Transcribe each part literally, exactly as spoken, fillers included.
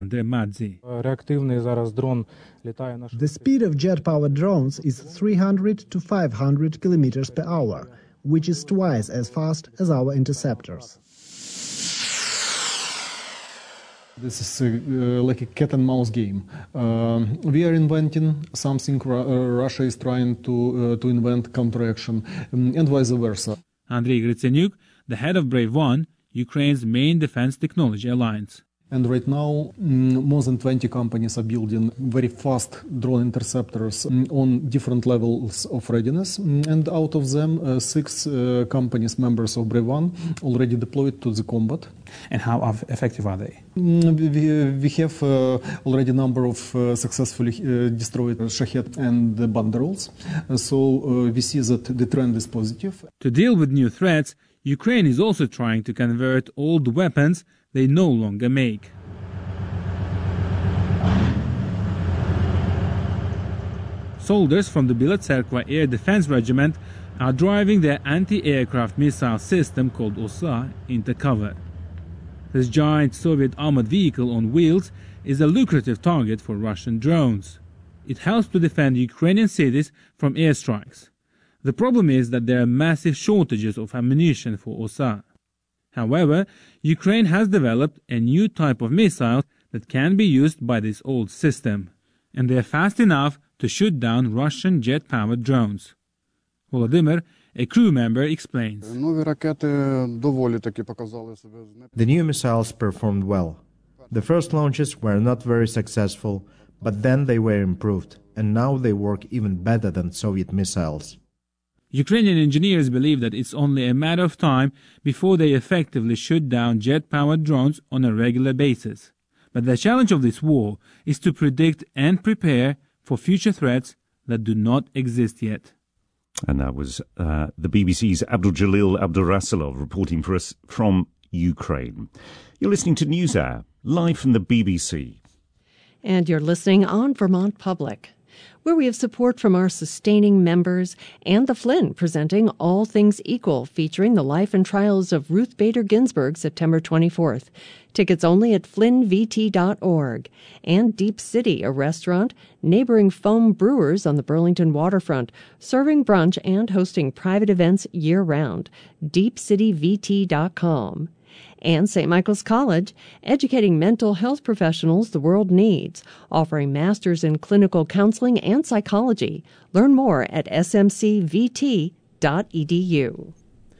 Madzi. The speed of jet-powered drones is three hundred to five hundred kilometers per hour, which is twice as fast as our interceptors. This is uh, like a cat and mouse game. Uh, we are inventing something uh, Russia is trying to uh, to invent counteraction, um, and vice versa. Andrei Gritsenyuk, the head of Brave One, Ukraine's main defense technology alliance. And right now, mm, more than twenty companies are building very fast drone interceptors mm, on different levels of readiness. Mm, and out of them, uh, six uh, companies, members of Brave One, already deployed to the combat. And how effective are they? Mm, we, we have uh, already a number of uh, successfully uh, destroyed Shahed and the Banderols. Uh, so uh, we see that the trend is positive. To deal with new threats, Ukraine is also trying to convert old weapons they no longer make. Soldiers from the Bila Tserkva Air Defense Regiment are driving their anti-aircraft missile system called Osa into cover. This giant Soviet armored vehicle on wheels is a lucrative target for Russian drones. It helps to defend Ukrainian cities from airstrikes. The problem is that there are massive shortages of ammunition for Osa. However, Ukraine has developed a new type of missile that can be used by this old system, and they are fast enough to shoot down Russian jet-powered drones. Volodymyr, a crew member, explains. The new missiles performed well. The first launches were not very successful, but then they were improved, and now they work even better than Soviet missiles. Ukrainian engineers believe that it's only a matter of time before they effectively shoot down jet-powered drones on a regular basis. But the challenge of this war is to predict and prepare for future threats that do not exist yet. And that was uh, the B B C's Abdul-Jalil Abdurasulov reporting for us from Ukraine. You're listening to NewsHour, live from the B B C. And you're listening on Vermont Public, where we have support from our sustaining members and the Flynn presenting All Things Equal, featuring the life and trials of Ruth Bader Ginsburg, September twenty-fourth. Tickets only at flynn v t dot org. And Deep City, a restaurant, neighboring Foam Brewers on the Burlington waterfront, serving brunch and hosting private events year-round. deep city v t dot com. And Saint Michael's College, educating mental health professionals the world needs, offering masters in clinical counseling and psychology. Learn more at s m c v t dot e d u.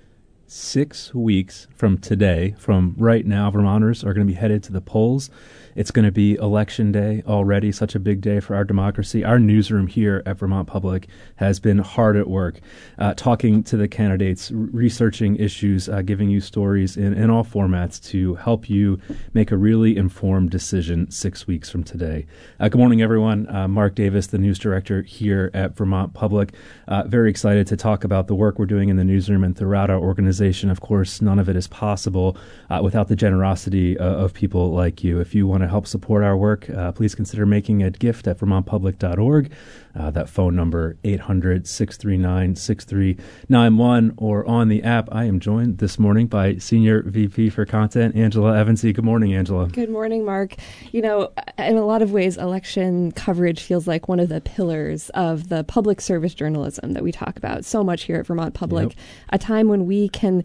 Six weeks from today, from right now, Vermonters are going to be headed to the polls. It's going to be Election Day already, such a big day for our democracy. Our newsroom here at Vermont Public has been hard at work, uh, talking to the candidates, r- researching issues, uh, giving you stories in, in all formats to help you make a really informed decision six weeks from today. Uh, good morning, everyone. Uh, Mark Davis, the news director here at Vermont Public. Uh, very excited to talk about the work we're doing in the newsroom and throughout our organization. Of course, none of it is possible uh, without the generosity uh, of people like you. If you want to help support our work, uh, please consider making a gift at vermont public dot org. Uh, that phone number, eight hundred, six three nine, six three nine one, or on the app. I am joined this morning by Senior V P for Content, Angela Evansy. Good morning, Angela. Good morning, Mark. You know, in a lot of ways, election coverage feels like one of the pillars of the public service journalism that we talk about so much here at Vermont Public, yep. A time when we can,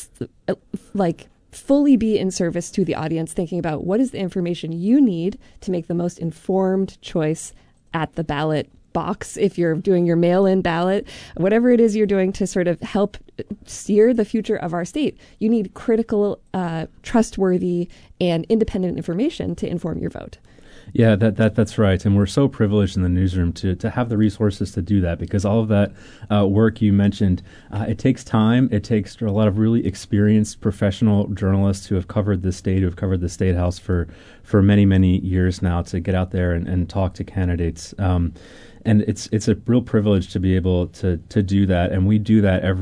like, fully be in service to the audience, thinking about what is the information you need to make the most informed choice at the ballot box, if you're doing your mail-in ballot, whatever it is you're doing to sort of help steer the future of our state. You need critical, uh, trustworthy, and independent information to inform your vote. Yeah, that, that that's right. And we're so privileged in the newsroom to, to have the resources to do that, because all of that uh, work you mentioned, uh, it takes time. It takes a lot of really experienced professional journalists who have covered the state, who have covered the State House for, for many, many years now, to get out there and, and talk to candidates. Um, And it's it's a real privilege to be able to to do that, and we do that every day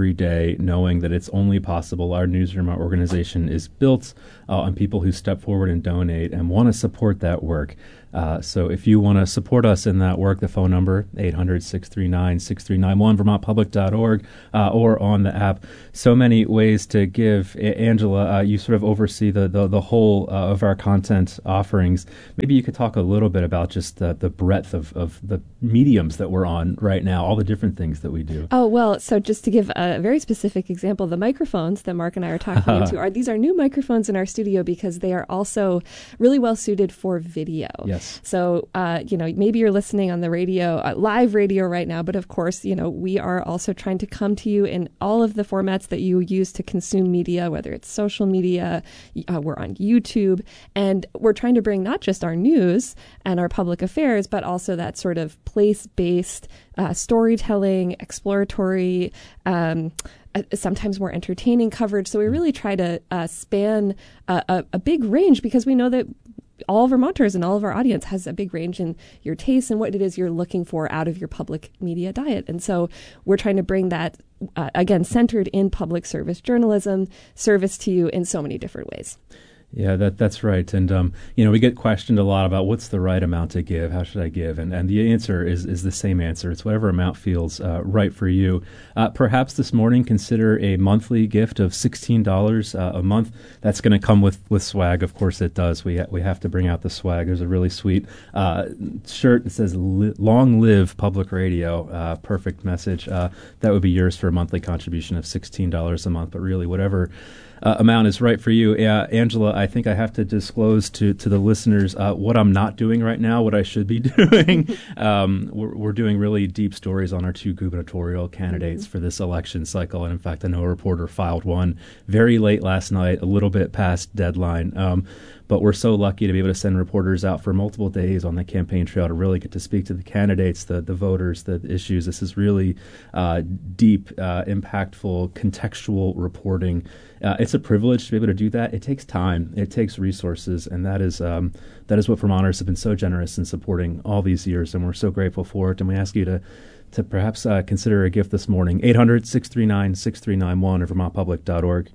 day knowing that it's only possible. Our newsroom, our organization is built uh, on people who step forward and donate and want to support that work. Uh, so if you want to support us in that work, the phone number, eight hundred, six three nine, six three nine one, vermont public dot org, uh, or on the app. So many ways to give. A- Angela, uh, you sort of oversee the, the, the whole uh, of our content offerings. Maybe you could talk a little bit about just the, the breadth of, of the mediums that we're on right now, all the different things that we do. Oh, well, so just to give a very specific example, the microphones that Mark and I are talking into, are these are new microphones in our studio because they are also really well suited for video. Yes. So, uh, you know, maybe you're listening on the radio, uh, live radio right now, but of course, you know, we are also trying to come to you in all of the formats that you use to consume media, whether it's social media, uh, we're on YouTube, and we're trying to bring not just our news and our public affairs, but also that sort of place-based uh, storytelling, exploratory, um, uh, sometimes more entertaining coverage. So we really try to uh, span uh, a, a big range because we know that all Vermonters and all of our audience has a big range in your tastes and what it is you're looking for out of your public media diet. And so we're trying to bring that, uh, again, centered in public service journalism, service to you in so many different ways. Yeah, that that's right. And, um, you know, we get questioned a lot about what's the right amount to give, how should I give? And and the answer is, is the same answer. It's whatever amount feels uh, right for you. Uh, perhaps this morning consider a monthly gift of sixteen dollars uh, a month. That's going to come with, with swag. Of course it does. We, ha- we have to bring out the swag. There's a really sweet uh, shirt that says, li- long live public radio. Uh, perfect message. Uh, that would be yours for a monthly contribution of sixteen dollars a month. But really, whatever Uh, amount is right for you. Uh, Angela, I think I have to disclose to, to the listeners uh, what I'm not doing right now, what I should be doing. um, we're, we're doing really deep stories on our two gubernatorial candidates mm-hmm. for this election cycle. And in fact, I know a reporter filed one very late last night, a little bit past deadline. Um, but we're so lucky to be able to send reporters out for multiple days on the campaign trail to really get to speak to the candidates, the, the voters, the issues. This is really uh, deep, uh, impactful, contextual reporting. Uh, it's a privilege to be able to do that. It takes time. It takes resources. And that is um, that is what Vermonters have been so generous in supporting all these years. And we're so grateful for it. And we ask you to to perhaps uh, consider a gift this morning. eight hundred, six three nine, six three nine one or vermont public dot org.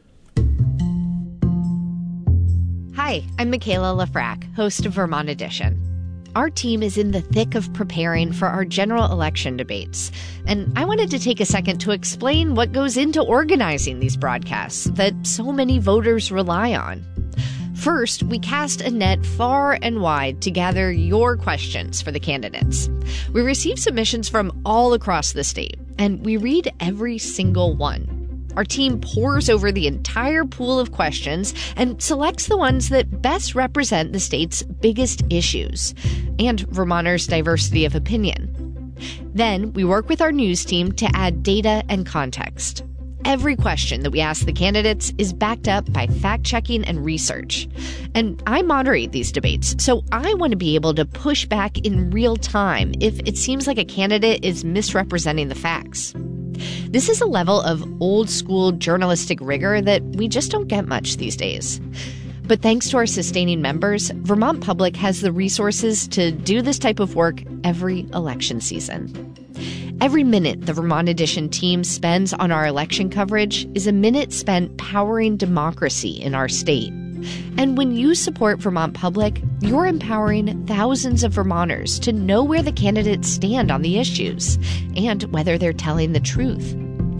Hi, I'm Michaela Lafrac, host of Vermont Edition. Our team is in the thick of preparing for our general election debates, and I wanted to take a second to explain what goes into organizing these broadcasts that so many voters rely on. First, we cast a net far and wide to gather your questions for the candidates. We receive submissions from all across the state, and we read every single one. Our team pores over the entire pool of questions and selects the ones that best represent the state's biggest issues and Vermonters' diversity of opinion. Then we work with our news team to add data and context. Every question that we ask the candidates is backed up by fact-checking and research. And I moderate these debates, so I want to be able to push back in real time if it seems like a candidate is misrepresenting the facts. This is a level of old-school journalistic rigor that we just don't get much these days. But thanks to our sustaining members, Vermont Public has the resources to do this type of work every election season. Every minute the Vermont Edition team spends on our election coverage is a minute spent powering democracy in our state. And when you support Vermont Public, you're empowering thousands of Vermonters to know where the candidates stand on the issues and whether they're telling the truth.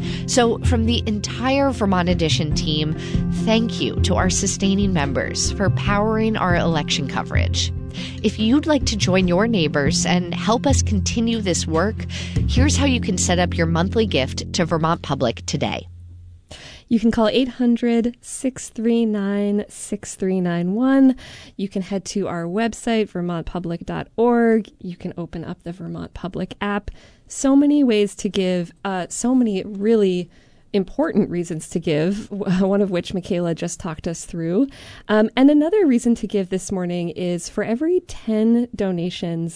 So from the entire Vermont Edition team, thank you to our sustaining members for powering our election coverage. If you'd like to join your neighbors and help us continue this work, here's how you can set up your monthly gift to Vermont Public today. You can call eight hundred, six three nine, six three nine one. You can head to our website, vermont public dot org. You can open up the Vermont Public app. So many ways to give, uh, so many really important reasons to give, one of which Michaela just talked us through. Um, and another reason to give this morning is for every ten donations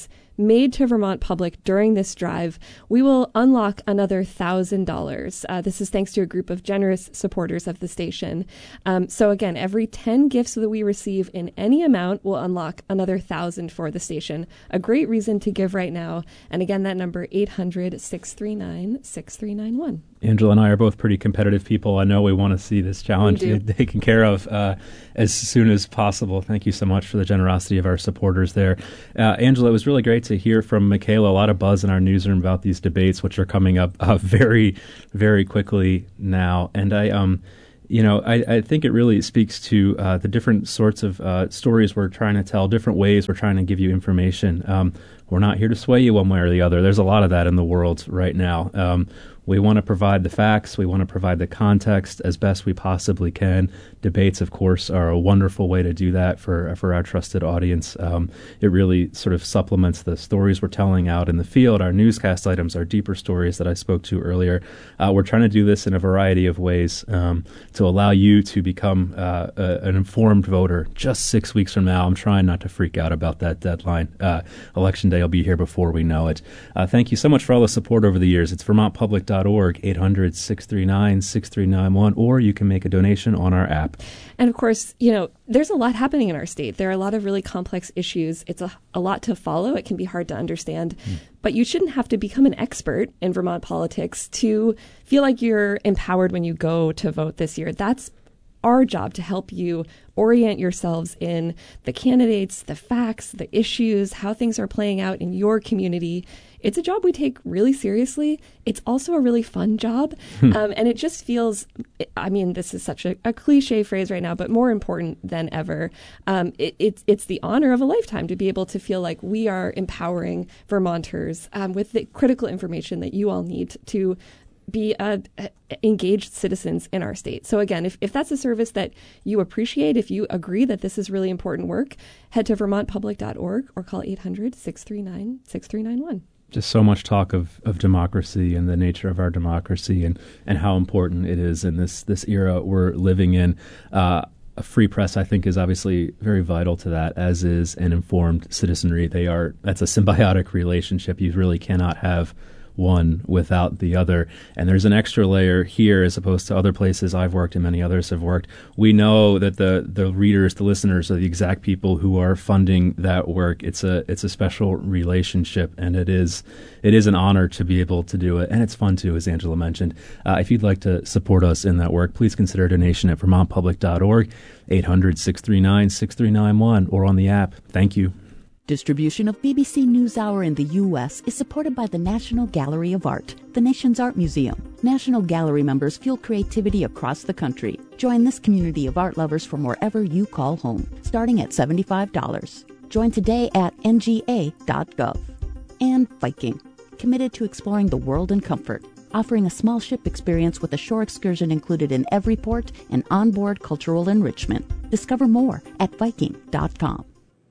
made to Vermont Public during this drive, we will unlock another one thousand dollars. Uh, this is thanks to a group of generous supporters of the station. Um, so again, every ten gifts that we receive in any amount will unlock another one thousand dollars for the station. A great reason to give right now. And again, that number, eight hundred, six three nine, six three nine one. Angela and I are both pretty competitive people. I know we want to see this challenge taken care of uh, as soon as possible. Thank you so much for the generosity of our supporters there. Uh, Angela, it was really great to hear from Michaela. A lot of buzz in our newsroom about these debates, which are coming up uh, very, very quickly now. And I, um, you know, I, I think it really speaks to uh, the different sorts of uh, stories we're trying to tell, different ways we're trying to give you information. Um, we're not here to sway you one way or the other. There's a lot of that in the world right now. Um, We want to provide the facts. We want to provide the context as best we possibly can. Debates, of course, are a wonderful way to do that for for our trusted audience. Um, it really sort of supplements the stories we're telling out in the field. Our newscast items, our deeper stories that I spoke to earlier. Uh, we're trying to do this in a variety of ways um, to allow you to become uh, a, an informed voter just six weeks from now. I'm trying not to freak out about that deadline. Uh, Election Day will be here before we know it. Uh, thank you so much for all the support over the years. It's Vermont Public dot org, eight hundred, six three nine, six three nine one, or you can make a donation on our app. And of course, you know, there's a lot happening in our state. There are a lot of really complex issues. It's a, a lot to follow. It can be hard to understand. Mm. But you shouldn't have to become an expert in Vermont politics to feel like you're empowered when you go to vote this year. That's our job, to help you orient yourselves in the candidates, the facts, the issues, how things are playing out in your community. It's a job we take really seriously. It's also a really fun job. um, and it just feels, I mean, this is such a, a cliche phrase right now, but more important than ever. Um, it, it's, it's the honor of a lifetime to be able to feel like we are empowering Vermonters um, with the critical information that you all need to be uh, engaged citizens in our state. So again, if, if that's a service that you appreciate, if you agree that this is really important work, head to Vermont Public dot org or call eight hundred, six three nine, six three nine one. Just so much talk of, of democracy and the nature of our democracy and, and how important it is in this, this era we're living in. Uh, a free press, I think, is obviously very vital to that, as is an informed citizenry. They are, that's a symbiotic relationship. You really cannot have one without the other. And there's an extra layer here as opposed to other places I've worked and many others have worked. We know that the the readers, the listeners are the exact people who are funding that work. It's a it's a special relationship, and it is it is an honor to be able to do it. And it's fun too, as Angela mentioned. Uh, if you'd like to support us in that work, please consider a donation at Vermont Public dot org, eight hundred, six three nine, six three nine one, or on the app. Thank you. Distribution of B B C NewsHour in the U S is supported by the National Gallery of Art, the nation's art museum. National Gallery members fuel creativity across the country. Join this community of art lovers from wherever you call home, starting at seventy-five dollars. Join today at N G A dot gov. And Viking, committed to exploring the world in comfort, offering a small ship experience with a shore excursion included in every port and onboard cultural enrichment. Discover more at Viking dot com.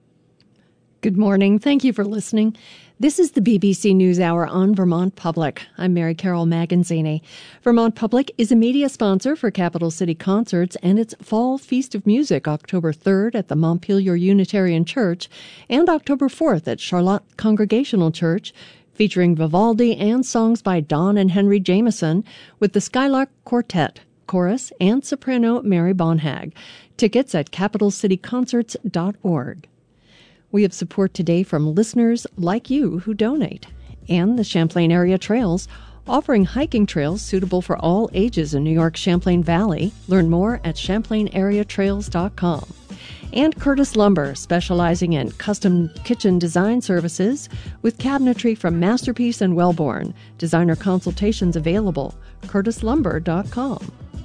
Good morning. Thank you for listening. This is the B B C NewsHour on Vermont Public. I'm Mary Carol Magazzini. Vermont Public is a media sponsor for Capital City Concerts and its Fall Feast of Music, October third at the Montpelier Unitarian Church and October fourth at Charlotte Congregational Church, featuring Vivaldi and songs by Don and Henry Jameson with the Skylark Quartet, chorus, and soprano Mary Bonhag. Tickets at capital city concerts dot org. We have support today from listeners like you who donate, and the Champlain Area Trails, offering hiking trails suitable for all ages in New York's Champlain Valley. Learn more at champlain area trails dot com. And Curtis Lumber, specializing in custom kitchen design services with cabinetry from Masterpiece and Wellborn. Designer consultations available. curtis lumber dot com.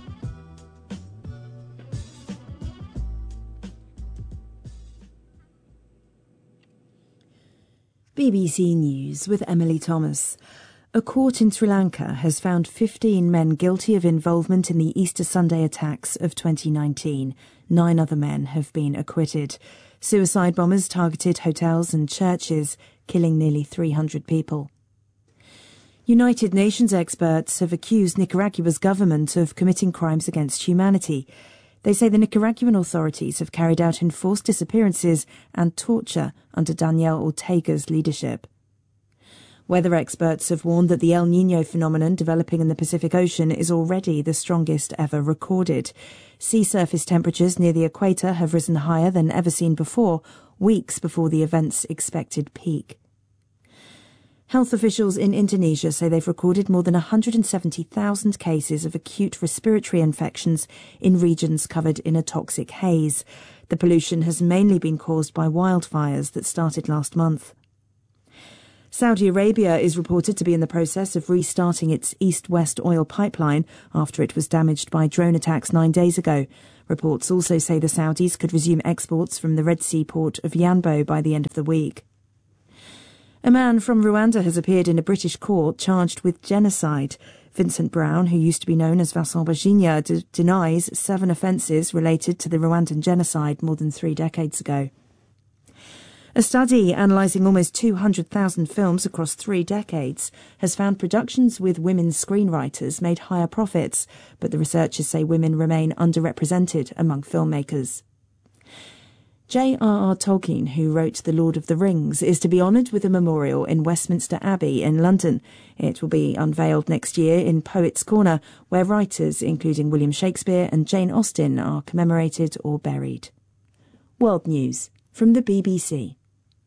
B B C News with Emily Thomas. A court in Sri Lanka has found fifteen men guilty of involvement in the Easter Sunday attacks of twenty nineteen. Nine other men have been acquitted. Suicide bombers targeted hotels and churches, killing nearly three hundred people. United Nations experts have accused Nicaragua's government of committing crimes against humanity. They say the Nicaraguan authorities have carried out enforced disappearances and torture under Daniel Ortega's leadership. Weather experts have warned that the El Niño phenomenon developing in the Pacific Ocean is already the strongest ever recorded. Sea surface temperatures near the equator have risen higher than ever seen before, weeks before the event's expected peak. Health officials in Indonesia say they've recorded more than one hundred seventy thousand cases of acute respiratory infections in regions covered in a toxic haze. The pollution has mainly been caused by wildfires that started last month. Saudi Arabia is reported to be in the process of restarting its east-west oil pipeline after it was damaged by drone attacks nine days ago. Reports also say the Saudis could resume exports from the Red Sea port of Yanbo by the end of the week. A man from Rwanda has appeared in a British court charged with genocide. Vincent Brown, who used to be known as Vincent Bajinya, d- denies seven offences related to the Rwandan genocide more than three decades ago. A study analysing almost two hundred thousand films across three decades has found productions with women screenwriters made higher profits, but the researchers say women remain underrepresented among filmmakers. J R R Tolkien, who wrote The Lord of the Rings, is to be honoured with a memorial in Westminster Abbey in London. It will be unveiled next year in Poets' Corner, where writers including William Shakespeare and Jane Austen are commemorated or buried. World News from the B B C.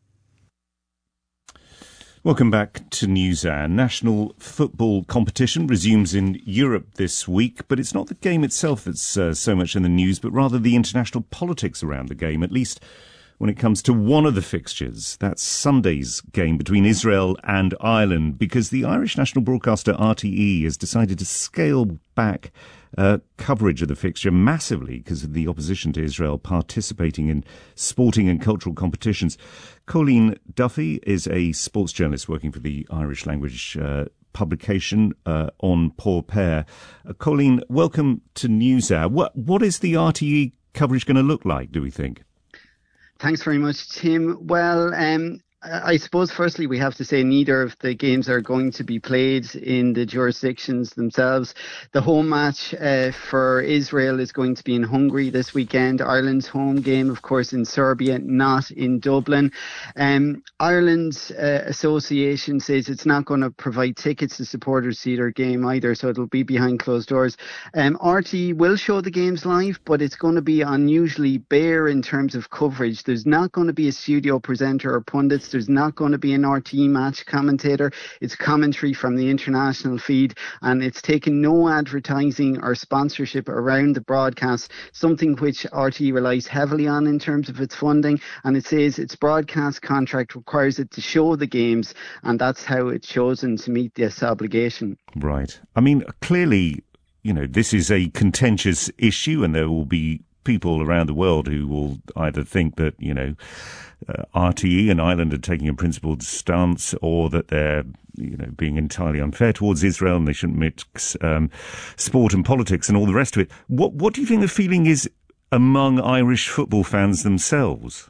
Welcome back to NewsHour. National football competition resumes in Europe this week, but it's not the game itself that's uh, so much in the news, but rather the international politics around the game, at least when it comes to one of the fixtures. That's Sunday's game between Israel and Ireland, because the Irish national broadcaster R T E has decided to scale back uh, coverage of the fixture massively because of the opposition to Israel participating in sporting and cultural competitions. Colleen Duffy is a sports journalist working for the Irish language uh, publication uh, on Poor Pair. Uh, Colleen, welcome to NewsHour. What, what is the R T E coverage going to look like, do we think? Thanks very much, Tim. Well, um, I suppose firstly we have to say neither of the games are going to be played in the jurisdictions themselves. The home match uh, for Israel is going to be in Hungary this weekend. Ireland's home game, of course, in Serbia, not in Dublin. Um, Ireland's uh, association says it's not going to provide tickets to supporters see their game either, so it'll be behind closed doors. Um, R T E will show the games live, but it's going to be unusually bare in terms of coverage. There's not going to be a studio presenter or pundits. There's not going to be an R T E match commentator. It's commentary from the international feed, and it's taken no advertising or sponsorship around the broadcast, something which R T E relies heavily on in terms of its funding. And it says its broadcast contract requires it to show the games, and that's how it's chosen to meet this obligation. Right. I mean, clearly, you know, this is a contentious issue, and there will be people around the world who will either think that, you know, uh, R T E and Ireland are taking a principled stance, or that they're, you know, being entirely unfair towards Israel and they shouldn't mix um, sport and politics and all the rest of it. What what do you think the feeling is among Irish football fans themselves?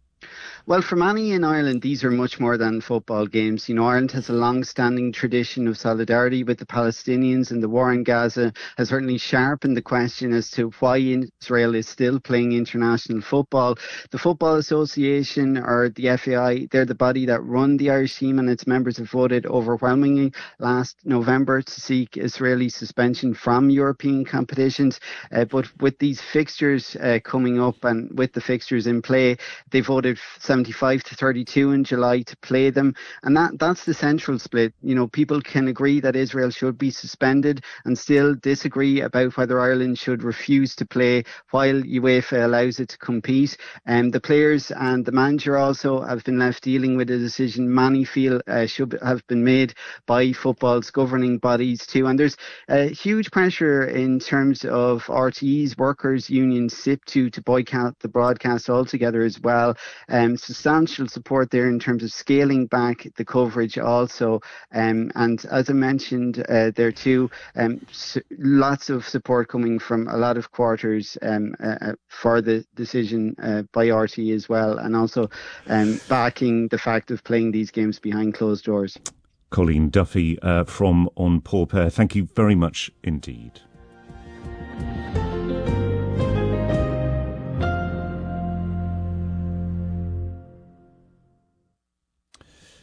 Well, for many in Ireland, these are much more than football games. You know, Ireland has a long-standing tradition of solidarity with the Palestinians, and the war in Gaza has certainly sharpened the question as to why Israel is still playing international football. The Football Association, or the F A I, they're the body that run the Irish team, and its members have voted overwhelmingly last November to seek Israeli suspension from European competitions. Uh, but with these fixtures uh, coming up and with the fixtures in play, they voted seventy-five to thirty-two in July to play them, and that that's the central split. You know, people can agree that Israel should be suspended and still disagree about whether Ireland should refuse to play while UEFA allows it to compete. And um, the players and the manager also have been left dealing with a decision many feel uh, should have been made by football's governing bodies too. And there's a huge pressure in terms of R T E's workers' union S I P T U to boycott the broadcast altogether as well. Um, substantial support there in terms of scaling back the coverage also, um, and as I mentioned uh, there too, um, s- lots of support coming from a lot of quarters um, uh, for the decision uh, by R T E as well, and also um, backing the fact of playing these games behind closed doors. Colleen Duffy uh, from On Poor Pair, thank you very much indeed.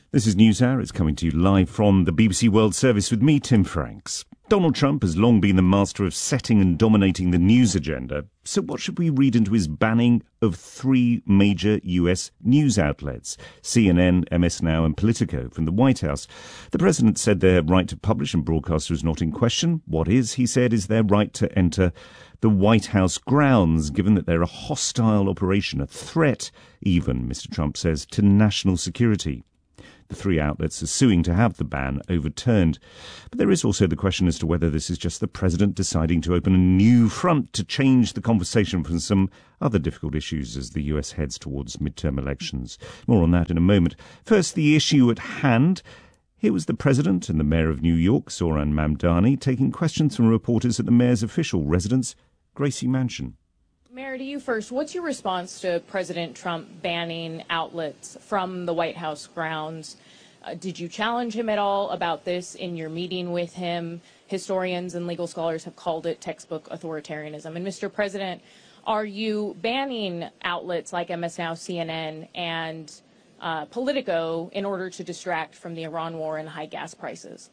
This is NewsHour. It's coming to you live from the B B C World Service with me, Tim Franks. Donald Trump has long been the master of setting and dominating the news agenda. So what should we read into his banning of three major U S news outlets, C N N, M S Now and Politico, from the White House? The president said their right to publish and broadcast was not in question. What is, he said, is their right to enter the White House grounds, given that they're a hostile operation, a threat even, Mister Trump says, to national security. The three outlets are suing to have the ban overturned. But there is also the question as to whether this is just the president deciding to open a new front to change the conversation from some other difficult issues as the U S heads towards midterm elections. More on that in a moment. First, the issue at hand. Here was the president and the mayor of New York, Zohran Mamdani, taking questions from reporters at the mayor's official residence, Gracie Mansion. Mayor, to you first, what's your response to President Trump banning outlets from the White House grounds? Uh, did you challenge him at all about this in your meeting with him? Historians and legal scholars have called it textbook authoritarianism. And Mister President, are you banning outlets like M S Now, C N N, and uh, Politico in order to distract from the Iran war and high gas prices?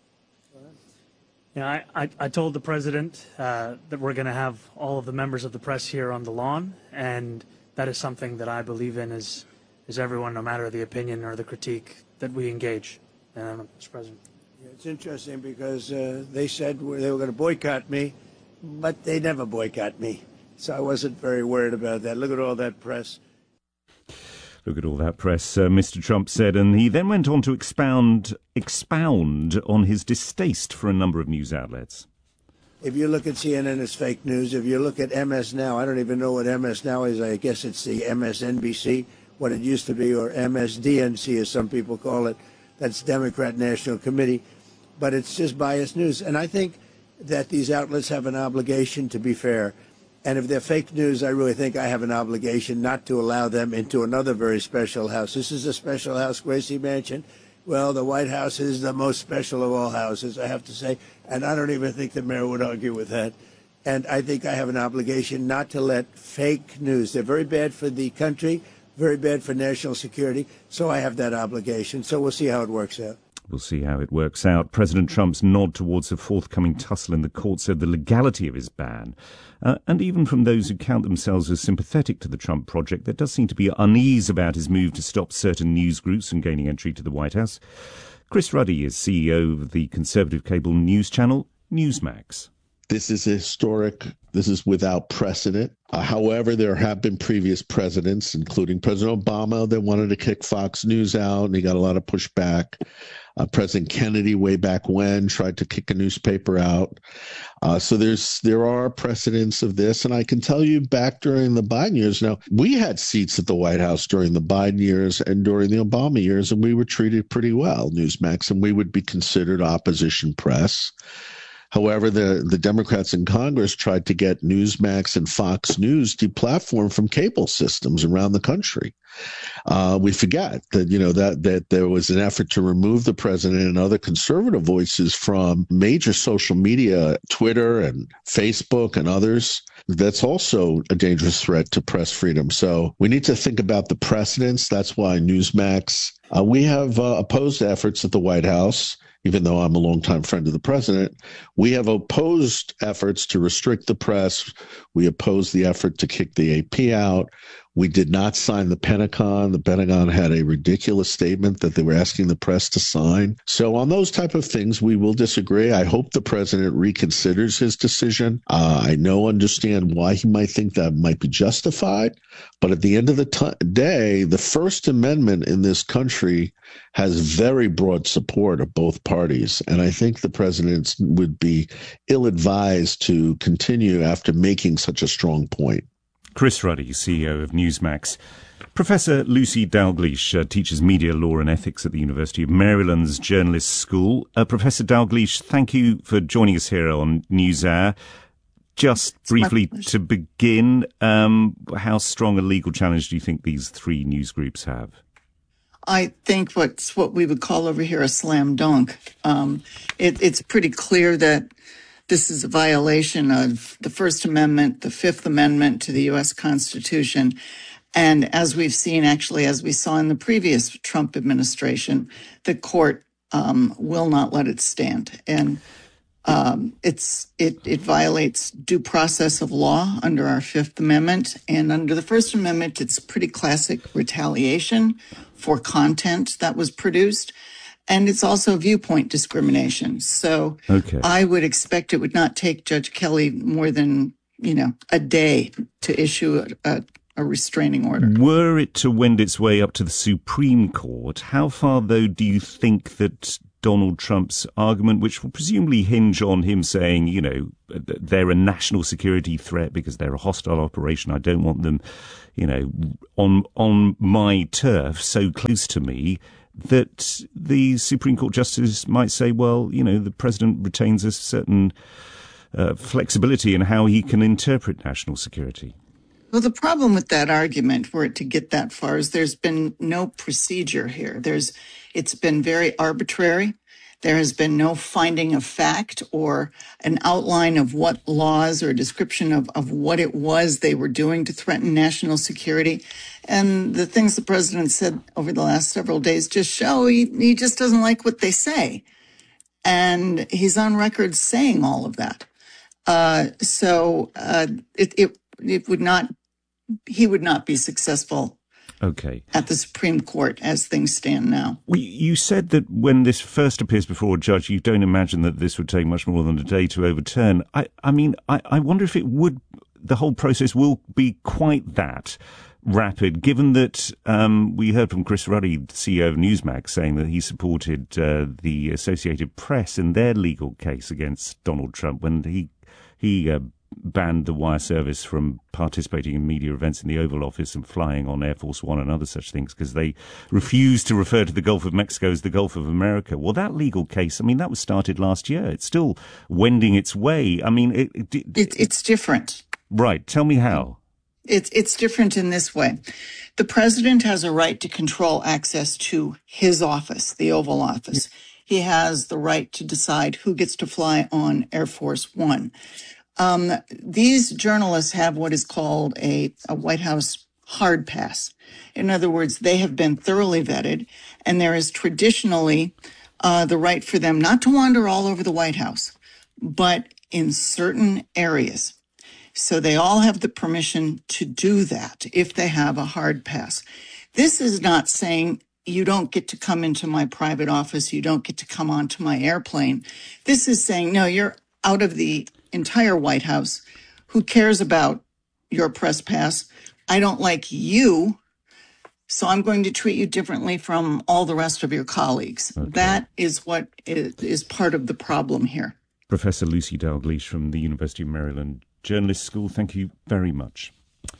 Yeah, I, I, I told the president uh, that we're going to have all of the members of the press here on the lawn, and that is something that I believe in as, as everyone, no matter the opinion or the critique, that we engage. Uh, Mister President. Yeah, it's interesting because uh, they said they were going to boycott me, but they never boycott me. So I wasn't very worried about that. Look at all that press. Look at all that press, uh, Mister Trump said, and he then went on to expound, expound on his distaste for a number of news outlets. If you look at C N N, it's fake news. If you look at M S Now, I don't even know what M S Now is. I guess it's the M S N B C, what it used to be, or M S D N C, as some people call it. That's Democrat National Committee. But it's just biased news. And I think that these outlets have an obligation to be fair. And if they're fake news, I really think I have an obligation not to allow them into another very special house. This is a special house, Gracie Mansion. Well, the White House is the most special of all houses, I have to say. And I don't even think the mayor would argue with that. And I think I have an obligation not to let fake news. They're very bad for the country, very bad for national security. So I have that obligation. So we'll see how it works out. We'll see how it works out. President Trump's nod towards a forthcoming tussle in the court said the legality of his ban. Uh, and even from those who count themselves as sympathetic to the Trump project, there does seem to be unease about his move to stop certain news groups from gaining entry to the White House. Chris Ruddy is C E O of the conservative cable news channel Newsmax. This is historic. This is without precedent. Uh, however, there have been previous presidents, including President Obama, that wanted to kick Fox News out, and he got a lot of pushback. Uh, President Kennedy, way back when, tried to kick a newspaper out. Uh, so there's there are precedents of this, and I can tell you back during the Biden years. Now, we had seats at the White House during the Biden years and during the Obama years, and we were treated pretty well, Newsmax, and we would be considered opposition press. However, the, the Democrats in Congress tried to get Newsmax and Fox News deplatformed from cable systems around the country. Uh, we forget that, you know, that, that there was an effort to remove the president and other conservative voices from major social media, Twitter and Facebook and others. That's also a dangerous threat to press freedom. So we need to think about the precedents. That's why Newsmax, uh, we have uh, opposed efforts at the White House. Even though I'm a longtime friend of the president, we have opposed efforts to restrict the press. We opposed the effort to kick the A P out. We did not sign the Pentagon. The Pentagon had a ridiculous statement that they were asking the press to sign. So on those type of things, we will disagree. I hope the president reconsiders his decision. Uh, I know, understand why he might think that might be justified. But at the end of the t- day, the First Amendment in this country has very broad support of both parties. And I think the president would be ill-advised to continue after making such a strong point. Chris Ruddy, C E O of Newsmax. Professor Lucy Dalgleish uh, teaches media law and ethics at the University of Maryland's Journalists School. Uh, Professor Dalgleish, thank you for joining us here on NewsHour. Just briefly to begin, um, how strong a legal challenge do you think these three news groups have? I think what's what we would call over here a slam dunk. Um, it, it's pretty clear that this is a violation of the First Amendment, the Fifth Amendment to the U S Constitution. And as we've seen, actually, as we saw in the previous Trump administration, the court um, will not let it stand. And um, it's it, it violates due process of law under our Fifth Amendment. And under the First Amendment, it's pretty classic retaliation for content that was produced. And it's also viewpoint discrimination. So okay. I would expect it would not take Judge Kelly more than, you know, a day to issue a, a, a restraining order. Were it to wend its way up to the Supreme Court, how far, though, do you think that Donald Trump's argument, which will presumably hinge on him saying, you know, they're a national security threat because they're a hostile operation, I don't want them, you know, on on my turf, so close to me, that the Supreme Court justice might say, well, you know, the president retains a certain uh, flexibility in how he can interpret national security? Well, the problem with that argument, for it to get that far, is there's been no procedure here. There's, it's been very arbitrary. There has been no finding of fact or an outline of what laws or a description of, of what it was they were doing to threaten national security. And the things the president said over the last several days just show he, he just doesn't like what they say. And he's on record saying all of that. Uh, so uh, it, it, it would not, he would not be successful Okay. at the Supreme Court as things stand now. Well, you said that when this first appears before a judge, you don't imagine that this would take much more than a day to overturn. I, I mean, I, I wonder if it would, the whole process will be quite that rapid, given that um, we heard from Chris Ruddy, the C E O of Newsmax, saying that he supported uh, the Associated Press in their legal case against Donald Trump when he, he uh, banned the wire service from participating in media events in the Oval Office and flying on Air Force One and other such things because they refused to refer to the Gulf of Mexico as the Gulf of America. Well, that legal case, I mean, that was started last year. It's still wending its way. I mean, it, it, it, it's different. Right. Tell me how. It's, it's different in this way. The president has a right to control access to his office, the Oval Office. He has the right to decide who gets to fly on Air Force One. Um, these journalists have what is called a, a White House hard pass. In other words, they have been thoroughly vetted, and there is traditionally uh, the right for them not to wander all over the White House, but in certain areas. So they all have the permission to do that if they have a hard pass. This is not saying you don't get to come into my private office, you don't get to come onto my airplane. This is saying, no, you're out of the entire White House. Who cares about your press pass? I don't like you, so I'm going to treat you differently from all the rest of your colleagues. Okay. That is what is, is part of the problem here. Professor Lucy Dalgleish from the University of Maryland Journalist School, thank you very much.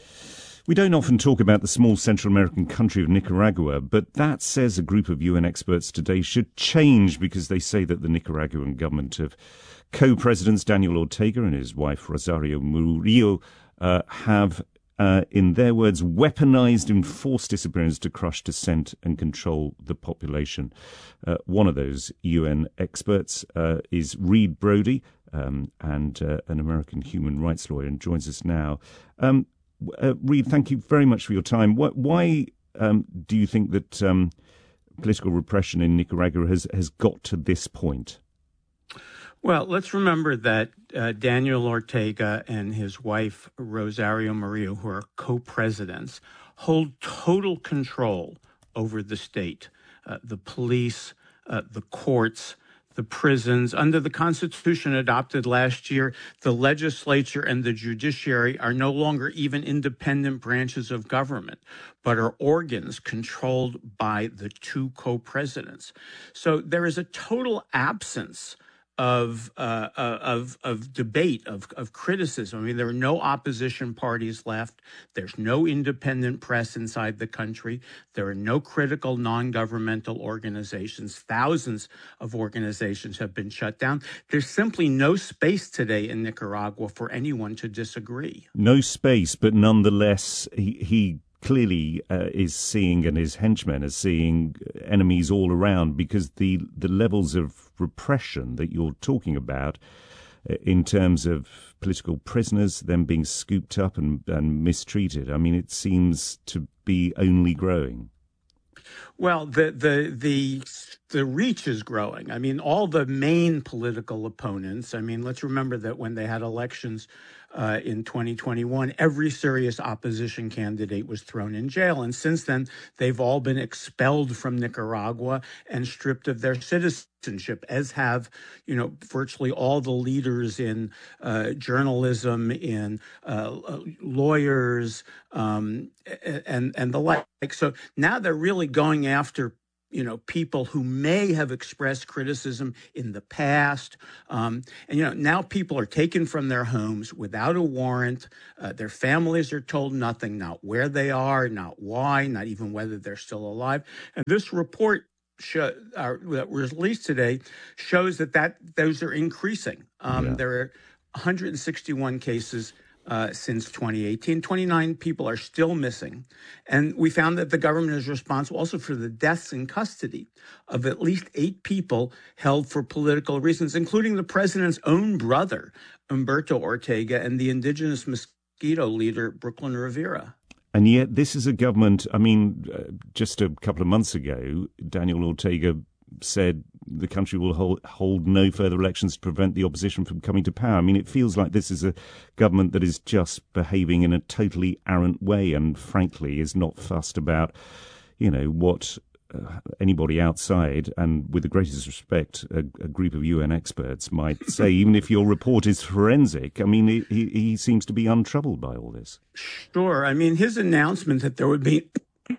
We don't often talk about the small Central American country of Nicaragua, but that, says a group of U N experts today, should change because they say that the Nicaraguan government of co-presidents Daniel Ortega and his wife Rosario Murillo uh, have, uh, in their words, weaponized enforced disappearance to crush dissent and control the population. Uh, one of those U N experts uh, is Reed Brody, um, and uh, an American human rights lawyer, and joins us now. Um, uh, Reed, thank you very much for your time. Why, why um, do you think that um, political repression in Nicaragua has, has got to this point? Well, let's remember that uh, Daniel Ortega and his wife, Rosario Murillo, who are co-presidents, hold total control over the state, uh, the police, uh, the courts, the prisons. Under the Constitution adopted last year, the legislature and the judiciary are no longer even independent branches of government, but are organs controlled by the two co-presidents. So there is a total absence of uh, of of debate, of of criticism. I mean, there are no opposition parties left. There's no independent press inside the country. There are no critical non-governmental organizations. Thousands of organizations have been shut down. There's simply no space today in Nicaragua for anyone to disagree. No space, but nonetheless, he, he clearly uh, is seeing, and his henchmen are seeing, enemies all around, because the, the levels of repression that you're talking about in terms of political prisoners, them being scooped up and, and mistreated. I mean, it seems to be only growing. Well, the, the the the reach is growing. I mean, all the main political opponents, I mean, let's remember that when they had elections uh, in twenty twenty-one, every serious opposition candidate was thrown in jail. And since then, they've all been expelled from Nicaragua and stripped of their citizenship, as have, you know, virtually all the leaders in uh, journalism, in uh, lawyers, um, and, and the like. So now they're really going after, you know, people who may have expressed criticism in the past. Um, and, you know, now people are taken from their homes without a warrant. Uh, their families are told nothing, not where they are, not why, not even whether they're still alive. And this report show, uh, that was released today shows that, that those are increasing. Um, yeah. There are one hundred sixty-one cases Uh, since twenty eighteen. twenty-nine people are still missing. And we found that the government is responsible also for the deaths in custody of at least eight people held for political reasons, including the president's own brother, Humberto Ortega, and the indigenous Mosquito leader, Brooklyn Rivera. And yet this is a government, I mean, uh, just a couple of months ago, Daniel Ortega said the country will hold, hold no further elections to prevent the opposition from coming to power. I mean, it feels like this is a government that is just behaving in a totally arrant way and, frankly, is not fussed about, you know, what uh, anybody outside, and with the greatest respect, a, a group of U N experts might say, even if your report is forensic. I mean, he, he seems to be untroubled by all this. Sure. I mean, his announcement that there would be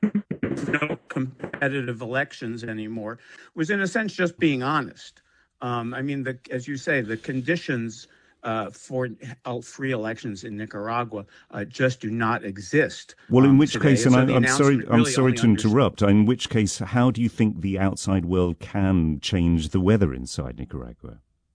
no competitive elections anymore was, in a sense, just being honest. Um, I mean, the, as you say, the conditions uh, for free elections in Nicaragua uh, just do not exist. Well, in um, which today. case, and so I, I'm sorry, really I'm sorry to understood. interrupt. In which case, how do you think the outside world can change the weather inside Nicaragua?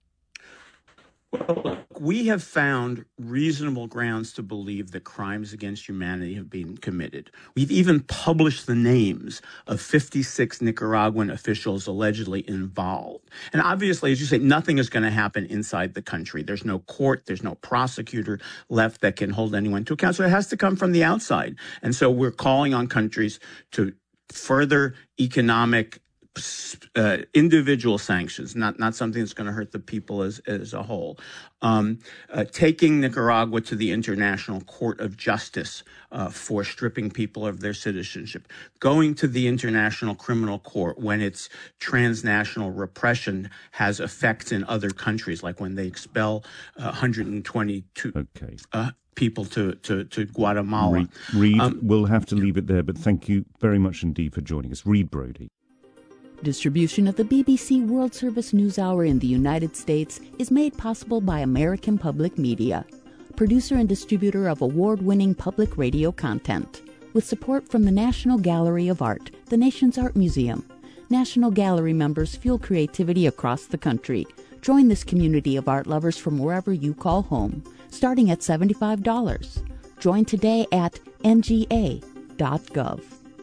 Well, look, we have found reasonable grounds to believe that crimes against humanity have been committed. We've even published the names of fifty-six Nicaraguan officials allegedly involved. And obviously, as you say, nothing is going to happen inside the country. There's no court, there's no prosecutor left that can hold anyone to account. So it has to come from the outside. And so we're calling on countries to further economic Uh, individual sanctions, not not something that's going to hurt the people as as a whole. Um, uh, taking Nicaragua to the International Court of Justice uh, for stripping people of their citizenship. Going to the International Criminal Court when its transnational repression has effects in other countries, like when they expel uh, one hundred twenty-two okay. uh, people to, to, to Guatemala. Reed, Reed um, we'll have to leave it there, but thank you very much indeed for joining us. Reed Brody. Distribution of the B B C World Service News Hour in the United States is made possible by American Public Media, producer and distributor of award-winning public radio content, with support from the National Gallery of Art, the nation's art museum. National Gallery members fuel creativity across the country. Join this community of art lovers from wherever you call home, starting at seventy-five dollars. Join today at N G A dot gov.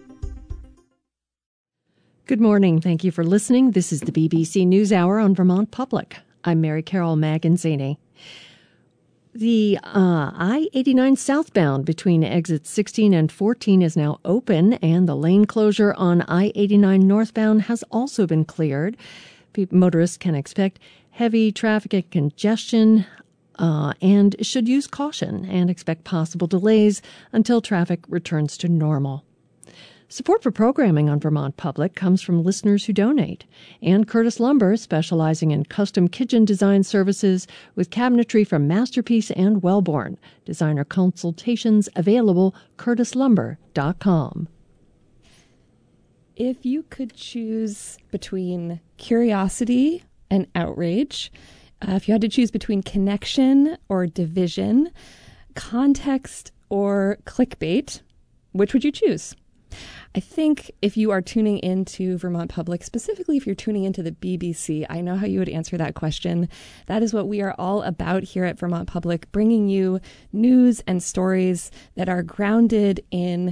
Good morning. Thank you for listening. This is the B B C News Hour on Vermont Public. I'm Mary Carol Maganzini. The uh, I eighty-nine southbound between exits sixteen and fourteen is now open, and the lane closure on I eighty-nine northbound has also been cleared. Motorists can expect heavy traffic and congestion uh, and should use caution and expect possible delays until traffic returns to normal. Support for programming on Vermont Public comes from listeners who donate, and Curtis Lumber, specializing in custom kitchen design services with cabinetry from Masterpiece and Wellborn. Designer consultations available, curtis lumber dot com. If you could choose between curiosity and outrage, uh, if you had to choose between connection or division, context or clickbait, which would you choose? I think if you are tuning into Vermont Public, specifically if you're tuning into the B B C, I know how you would answer that question. That is what we are all about here at Vermont Public, bringing you news and stories that are grounded in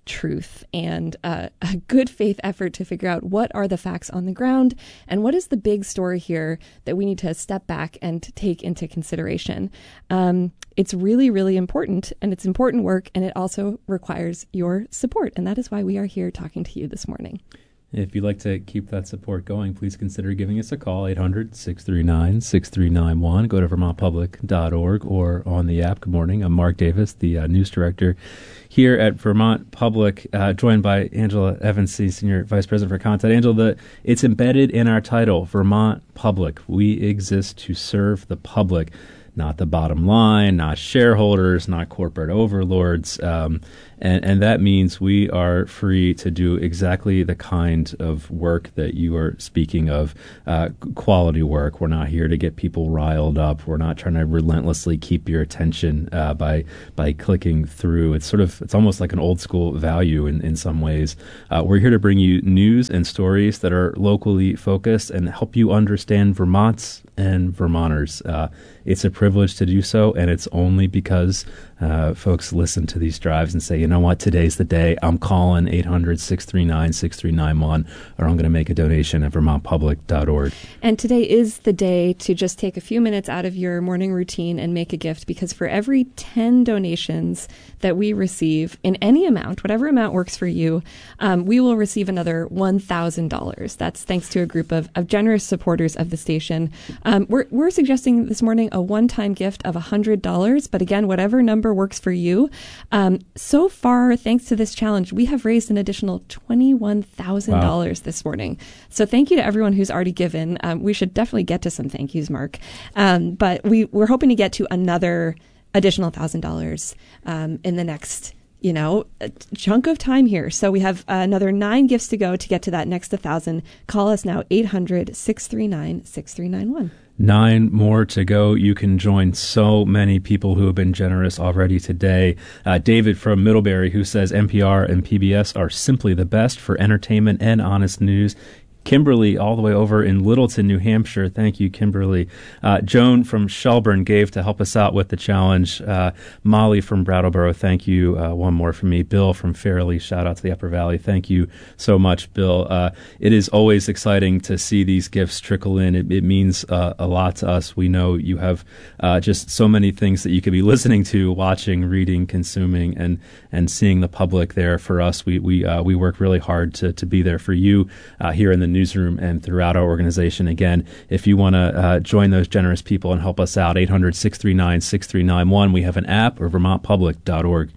truth and uh, a good faith effort to figure out what are the facts on the ground and what is the big story here that we need to step back and take into consideration. Um, it's really, really important, and it's important work, and it also requires your support. And that is why we are here talking to you this morning. If you'd like to keep that support going, please consider giving us a call, eight hundred, six three nine, six three nine one. Go to vermont public dot org or on the app. Good morning. I'm Mark Davis, the uh, news director here at Vermont Public, uh, joined by Angela Evansy, Senior Vice President for Content. Angela, the, it's embedded in our title, Vermont Public. We exist to serve the public, not the bottom line, not shareholders, not corporate overlords. Um, and, and that means we are free to do exactly the kind of work that you are speaking of, uh, quality work. We're not here to get people riled up. We're not trying to relentlessly keep your attention uh, by by clicking through. It's sort of, it's almost like an old school value in, in some ways. Uh, we're here to bring you news and stories that are locally focused and help you understand Vermont's and Vermonters. Uh, it's a privilege to do so, and it's only because uh, folks listen to these drives and say, you know what, today's the day. I'm calling eight hundred, six three nine, six three nine one, or I'm going to make a donation at vermont public dot org. And today is the day to just take a few minutes out of your morning routine and make a gift, because for every ten donations that we receive in any amount, whatever amount works for you, um, we will receive another one thousand dollars. That's thanks to a group of, of generous supporters of the station. Um, we're, we're suggesting this morning a one-time gift of one hundred dollars, but again, whatever number works for you. Um, so far, thanks to this challenge, we have raised an additional twenty-one thousand dollars wow. this morning. So thank you to everyone who's already given. Um, we should definitely get to some thank yous, Mark. Um, but we, we're hoping to get to another additional one thousand dollars um, in the next you know, a chunk of time here. So we have uh, another nine gifts to go to get to that next one thousand. Call us now, eight hundred, six three nine, six three nine one. Nine more to go. You can join so many people who have been generous already today. Uh, David from Middlebury, who says N P R and P B S are simply the best for entertainment and honest news. Kimberly, all the way over in Littleton, New Hampshire. Thank you, Kimberly. Uh, Joan from Shelburne gave to help us out with the challenge. Uh, Molly from Brattleboro, thank you. Uh, one more from me. Bill from Fairleigh, shout out to the Upper Valley. Thank you so much, Bill. Uh, it is always exciting to see these gifts trickle in. It, it means uh, a lot to us. We know you have uh, just so many things that you could be listening to, watching, reading, consuming, and and seeing the public there for us. We we uh, we work really hard to to be there for you uh, here in the newsroom and throughout our organization. Again, if you want to uh, join those generous people and help us out, eight hundred, six three nine, six three nine one. We have an app, or vermont public dot org.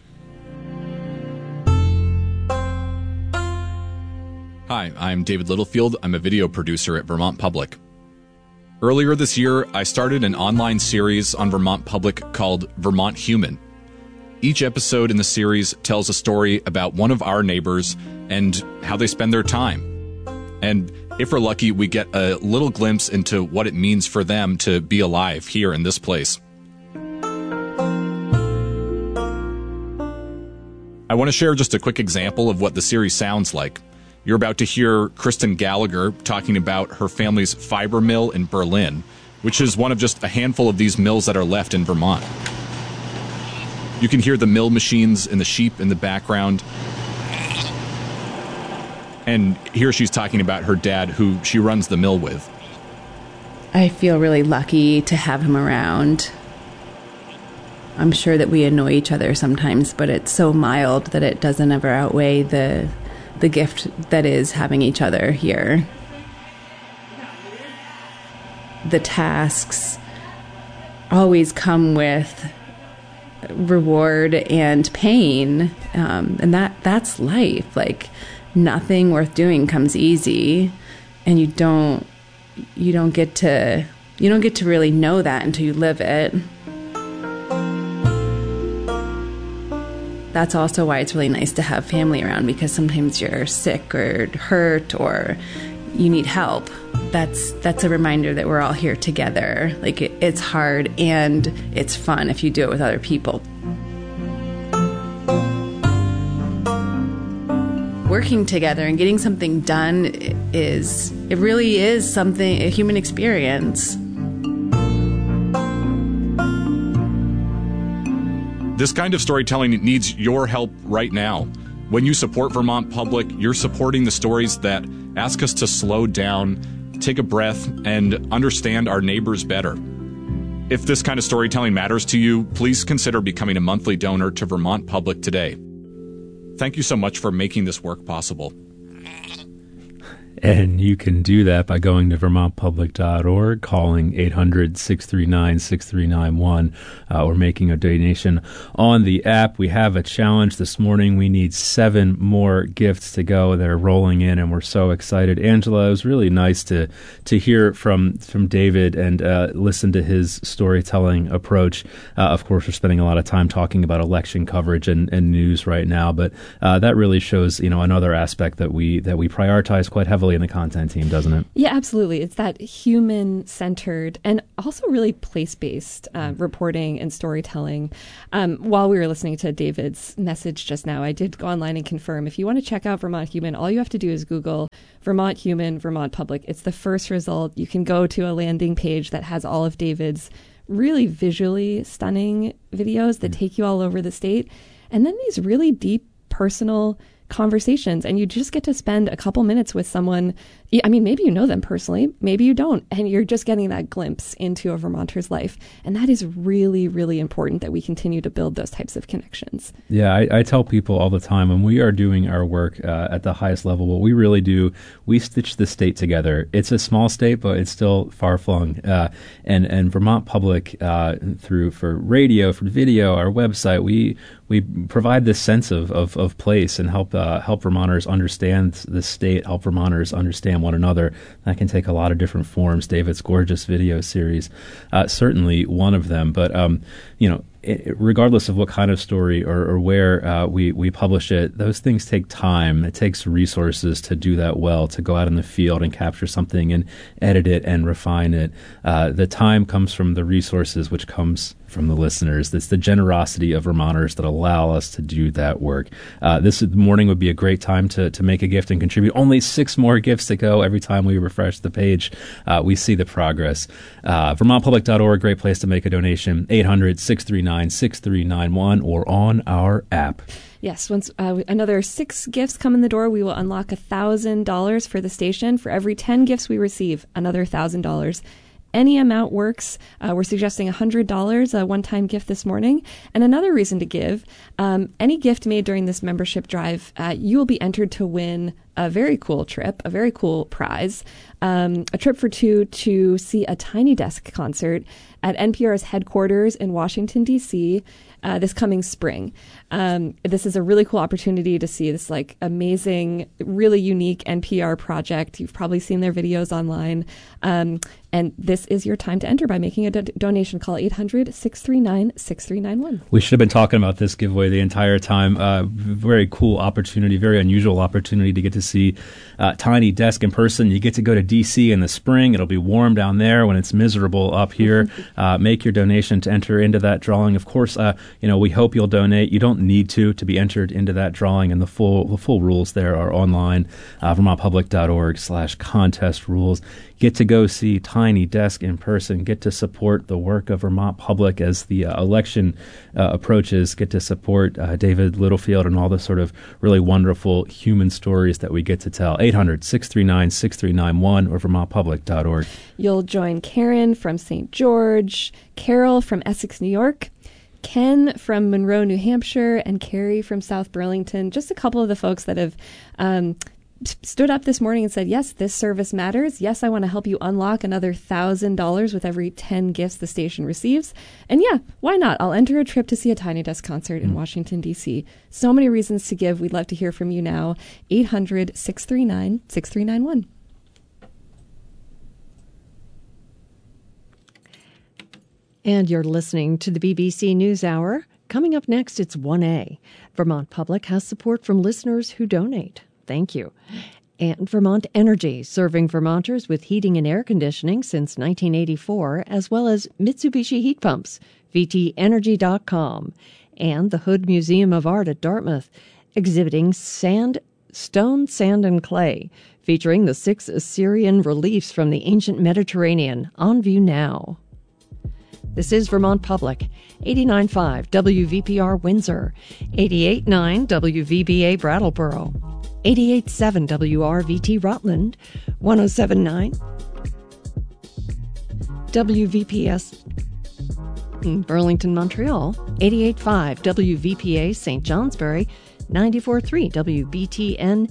Hi, I'm David Littlefield. I'm a video producer at Vermont Public. Earlier this year, I started an online series on Vermont Public called Vermont Human. Each episode in the series tells a story about one of our neighbors and how they spend their time. And if we're lucky, we get a little glimpse into what it means for them to be alive here in this place. I want to share just a quick example of what the series sounds like. You're about to hear Kristen Gallagher talking about her family's fiber mill in Berlin, which is one of just a handful of these mills that are left in Vermont. You can hear the mill machines and the sheep in the background. And here she's talking about her dad, who she runs the mill with. I feel really lucky to have him around. I'm sure that we annoy each other sometimes, but it's so mild that it doesn't ever outweigh the the gift that is having each other here. The tasks always come with reward and pain, um, and that that's life. Like, nothing worth doing comes easy, and you don't you don't get to you don't get to really know that until you live it. That's also why it's really nice to have family around, because sometimes you're sick or hurt or you need help. That's that's a reminder that we're all here together. Like, it, it's hard and it's fun if you do it with other people. Working together and getting something done is, it really is something, a human experience. This kind of storytelling needs your help right now. When you support Vermont Public, you're supporting the stories that ask us to slow down, take a breath, and understand our neighbors better. If this kind of storytelling matters to you, please consider becoming a monthly donor to Vermont Public today. Thank you so much for making this work possible. And you can do that by going to vermont public dot org, calling eight hundred, six three nine, six three nine one, uh, or making a donation on the app. We have a challenge this morning. We need seven more gifts to go. They're rolling in, and we're so excited. Angela, it was really nice to to hear from, from David and uh, listen to his storytelling approach. Uh, of course, we're spending a lot of time talking about election coverage and, and news right now, but uh, that really shows, you know, another aspect that we that we prioritize quite heavily in the content team, doesn't it? Yeah, absolutely. It's that human-centered and also really place-based uh, reporting and storytelling. Um, while we were listening to David's message just now, I did go online and confirm. If you want to check out Vermont Human, all you have to do is Google Vermont Human, Vermont Public. It's the first result. You can go to a landing page that has all of David's really visually stunning videos that take you all over the state. And then these really deep, personal conversations, and you just get to spend a couple minutes with someone. I mean, maybe you know them personally, maybe you don't, and you're just getting that glimpse into a Vermonter's life. And that is really, really important that we continue to build those types of connections. Yeah, I, I tell people all the time when we are doing our work uh, at the highest level, what we really do, we stitch the state together. It's a small state, but it's still far-flung. Uh, and, and Vermont Public, uh, through for radio, for video, our website, we we provide this sense of, of, of place and help uh, help Vermonters understand the state, help Vermonters understand one another. That can take a lot of different forms. David's gorgeous video series, uh, certainly one of them. But, um, you know, it, regardless of what kind of story or, or where uh, we, we publish it, those things take time. It takes resources to do that well, to go out in the field and capture something and edit it and refine it. Uh, the time comes from the resources, which comes from the listeners. It's the generosity of Vermonters that allow us to do that work. Uh, this morning would be a great time to, to make a gift and contribute. Only six more gifts to go. Every time we refresh the page, uh, we see the progress. Uh, vermont public dot org, great place to make a donation. eight hundred, six three nine, six three nine one or on our app. Yes, once uh, another six gifts come in the door, we will unlock one thousand dollars for the station. For every ten gifts we receive, another one thousand dollars. Any amount works. Uh, we're suggesting one hundred dollars, a one-time gift this morning. And another reason to give, um, any gift made during this membership drive, uh, you will be entered to win a very cool trip, a very cool prize, um, a trip for two to see a Tiny Desk concert at N P R's headquarters in Washington, D C, uh, this coming spring. Um, this is a really cool opportunity to see this like amazing, really unique N P R project. You've probably seen their videos online. Um, and this is your time to enter by making a do- donation. Call eight hundred, six three nine, six three nine one. We should have been talking about this giveaway the entire time. Uh, very cool opportunity, very unusual opportunity to get to see uh, Tiny Desk in person. You get to go to D C in the spring. It'll be warm down there when it's miserable up here. Uh, make your donation to enter into that drawing. Of course, uh, you know, we hope you'll donate. You don't need to to be entered into that drawing, and the full the full rules there are online. Uh, vermont public dot org slash contest rules. Get to go see Tiny Desk in person. Get to support the work of Vermont Public as the uh, election uh, approaches. Get to support uh, David Littlefield and all the sort of really wonderful human stories that we get to tell. eight hundred, six three nine, six three nine one or vermont public dot org. You'll join Karen from Saint George, Carol from Essex, New York, Ken from Monroe, New Hampshire, and Carrie from South Burlington. Just a couple of the folks that have um, stood up this morning and said, yes, this service matters. Yes, I want to help you unlock another one thousand dollars with every ten gifts the station receives. And yeah, why not? I'll enter a trip to see a Tiny Desk concert in Washington, D C. So many reasons to give. We'd love to hear from you now. eight hundred, six three nine, six three nine one. And you're listening to the B B C NewsHour. Coming up next, it's one A. Vermont Public has support from listeners who donate. Thank you. And Vermont Energy, serving Vermonters with heating and air conditioning since nineteen eighty-four, as well as Mitsubishi heat pumps, v t energy dot com. And the Hood Museum of Art at Dartmouth, exhibiting sand, stone, sand, and clay, featuring the six Assyrian reliefs from the ancient Mediterranean, on view now. This is Vermont Public, eighty-nine point five W V P R Windsor, eighty-eight point nine W V B A Brattleboro, eighty-eight point seven W R V T Rutland, one oh seven point nine W V P S in Burlington, Montreal, eighty-eight point five W V P A Saint Johnsbury, ninety-four point three W B T N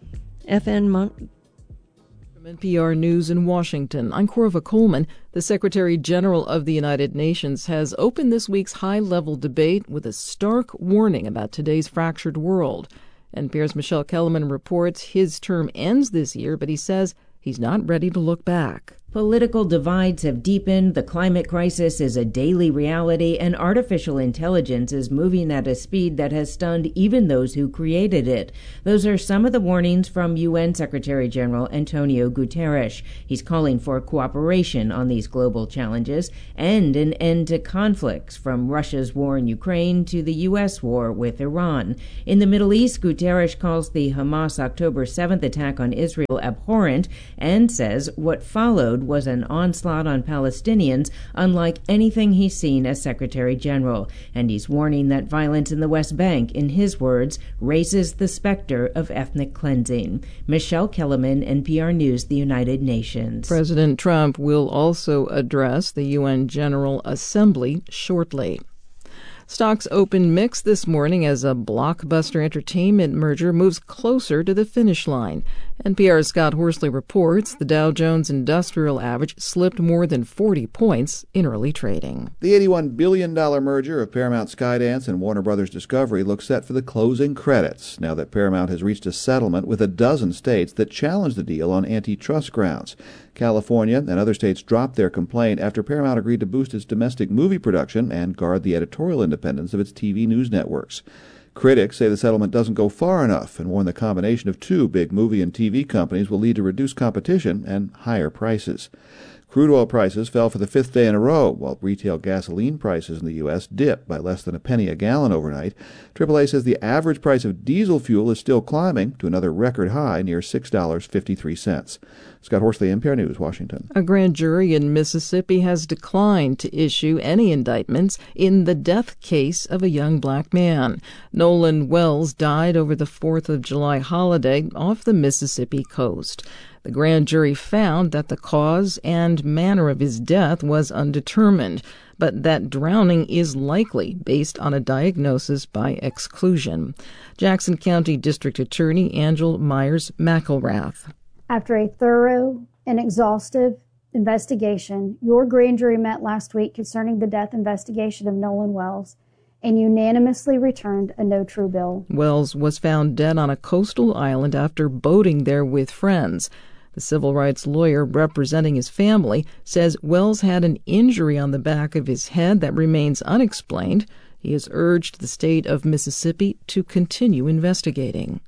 F N Mon- From N P R News in Washington, I'm Corva Coleman. The Secretary General of the United Nations has opened this week's high-level debate with a stark warning about today's fractured world. N P R's Michelle Kellerman reports his term ends this year, but he says he's not ready to look back. Political divides have deepened, the climate crisis is a daily reality, and artificial intelligence is moving at a speed that has stunned even those who created it. Those are some of the warnings from U N Secretary General Antonio Guterres. He's calling for cooperation on these global challenges and an end to conflicts, from Russia's war in Ukraine to the U S war with Iran. In the Middle East, Guterres calls the Hamas October seventh attack on Israel abhorrent and says what followed was an onslaught on Palestinians unlike anything he's seen as Secretary General. And he's warning that violence in the West Bank, in his words, raises the specter of ethnic cleansing. Michelle Kellerman, N P R News, the United Nations. President Trump will also address the U N General Assembly shortly. Stocks opened mixed this morning as a Blockbuster Entertainment merger moves closer to the finish line. N P R's Scott Horsley reports the Dow Jones Industrial Average slipped more than forty points in early trading. The eighty-one billion dollars merger of Paramount Skydance and Warner Brothers Discovery looks set for the closing credits, now that Paramount has reached a settlement with a dozen states that challenged the deal on antitrust grounds. California and other states dropped their complaint after Paramount agreed to boost its domestic movie production and guard the editorial independence of its T V news networks. Critics say the settlement doesn't go far enough and warn the combination of two big movie and T V companies will lead to reduced competition and higher prices. Crude oil prices fell for the fifth day in a row, while retail gasoline prices in the U S dipped by less than a penny a gallon overnight. triple A says the average price of diesel fuel is still climbing to another record high near six dollars and fifty-three cents. Scott Horsley, N P R News, Washington. A grand jury in Mississippi has declined to issue any indictments in the death case of a young black man. Nolan Wells died over the fourth of July holiday off the Mississippi coast. The grand jury found that the cause and manner of his death was undetermined, but that drowning is likely based on a diagnosis by exclusion. Jackson County District Attorney Angel Myers McElrath. After a thorough and exhaustive investigation, your grand jury met last week concerning the death investigation of Nolan Wells and unanimously returned a no true bill. Wells was found dead on a coastal island after boating there with friends. The civil rights lawyer representing his family says Wells had an injury on the back of his head that remains unexplained. He has urged the state of Mississippi to continue investigating.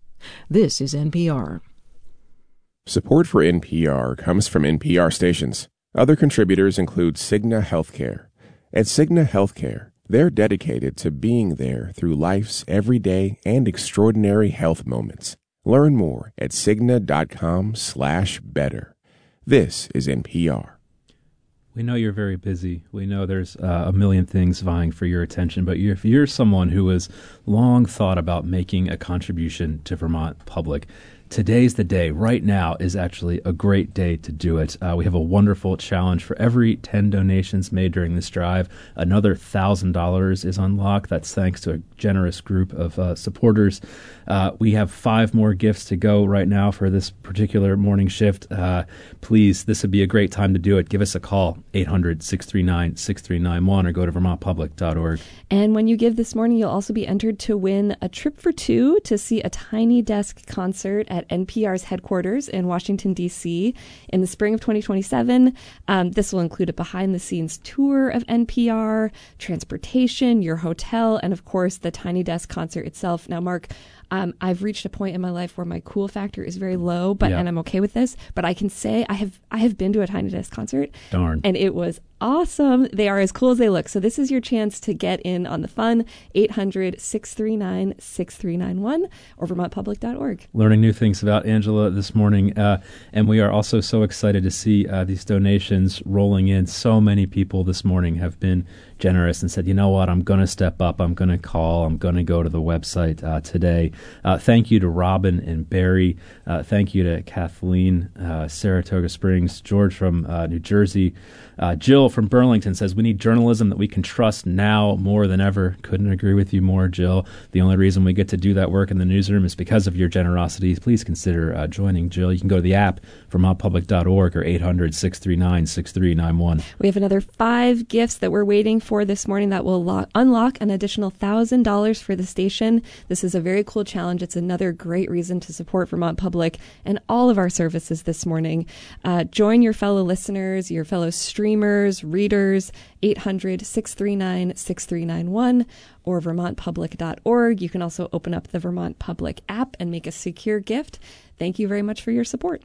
This is N P R. Support for N P R comes from N P R stations. Other contributors include Cigna Healthcare. At Cigna Healthcare, they're dedicated to being there through life's everyday and extraordinary health moments. Learn more at Cigna.com slash better. This is N P R. We know you're very busy. We know there's uh, a million things vying for your attention, but if you're someone who has long thought about making a contribution to Vermont Public, today's the day. Right now is actually a great day to do it. Uh, we have a wonderful challenge for every ten donations made during this drive. Another one thousand dollars is unlocked. That's thanks to a generous group of uh, supporters. Uh, we have five more gifts to go right now for this particular morning shift. Uh, please, this would be a great time to do it. Give us a call, eight hundred, six three nine, six three nine one, or go to vermont public dot org. And when you give this morning, you'll also be entered to win a trip for two to see a Tiny Desk concert at N P R's headquarters in Washington, D C in the spring of twenty twenty-seven. Um, this will include a behind-the-scenes tour of N P R, transportation, your hotel, and, of course, the Tiny Desk concert itself. Now, Mark, Um, I've reached a point in my life where my cool factor is very low, but Yeah. and I'm okay with this. But I can say I have I have been to a Tiny Desk concert. Darn. And it was awesome. They are as cool as they look. So this is your chance to get in on the fun. eight hundred, six three nine, six three nine one or vermont public dot org. Learning new things about Angela this morning. Uh, and we are also so excited to see uh, these donations rolling in. So many people this morning have been generous and said, you know what, I'm going to step up. I'm going to call. I'm going to go to the website uh, today. Uh, thank you to Robin and Barry. Uh, thank you to Kathleen, uh, Saratoga Springs, George from uh, New Jersey. Uh, Jill from Burlington says, we need journalism that we can trust now more than ever. Couldn't agree with you more, Jill. The only reason we get to do that work in the newsroom is because of your generosity. Please consider uh, joining, Jill. You can go to the app, vermont public dot org, or eight hundred, six three nine, six three nine one. We have another five gifts that we're waiting for this morning that will lock, unlock an additional one thousand dollars for the station. This is a very cool challenge. It's another great reason to support Vermont Public and all of our services this morning. Uh, join your fellow listeners, your fellow streamers, readers, eight hundred, six three nine, six three nine one or vermont public dot org. You can also open up the Vermont Public app and make a secure gift. Thank you very much for your support.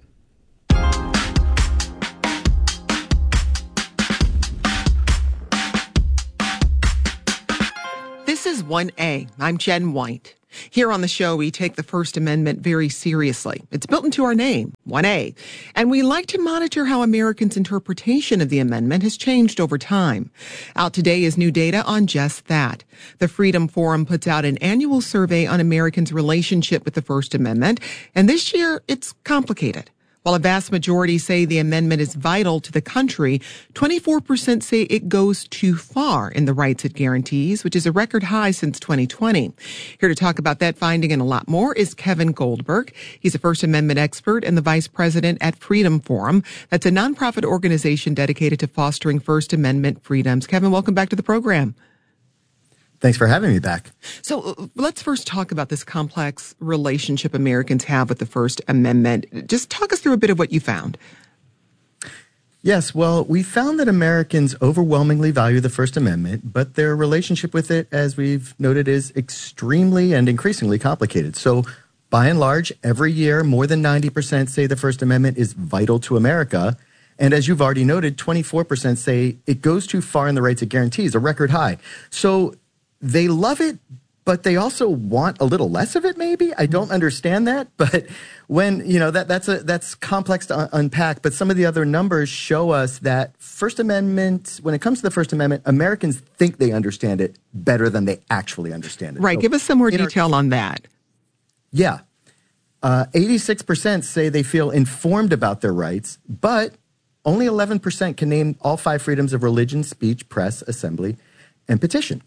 This is one A. I'm Jen White. Here on the show, we take the First Amendment very seriously. It's built into our name, one A. And we like to monitor how Americans' interpretation of the amendment has changed over time. Out today is new data on just that. The Freedom Forum puts out an annual survey on Americans' relationship with the First Amendment, and this year it's complicated. While a vast majority say the amendment is vital to the country, twenty-four percent say it goes too far in the rights it guarantees, which is a record high since twenty twenty. Here to talk about that finding and a lot more is Kevin Goldberg. He's a First Amendment expert and the vice president at Freedom Forum. That's a nonprofit organization dedicated to fostering First Amendment freedoms. Kevin, welcome back to the program. Thanks for having me back. So uh, let's first talk about this complex relationship Americans have with the First Amendment. Just talk us through a bit of what you found. Yes, well, we found that Americans overwhelmingly value the First Amendment, but their relationship with it, as we've noted, is extremely and increasingly complicated. So by and large, every year, more than ninety percent say the First Amendment is vital to America. And as you've already noted, twenty-four percent say it goes too far in the rights it guarantees, a record high. So they love it, but they also want a little less of it, maybe. I don't understand that. But when, you know, that that's a that's complex to un- unpack. But some of the other numbers show us that First Amendment, when it comes to the First Amendment, Americans think they understand it better than they actually understand it. Right. So, give us some more detail our, on that. Yeah. Uh, eighty-six percent say they feel informed about their rights, but only eleven percent can name all five freedoms of religion, speech, press, assembly, and petition.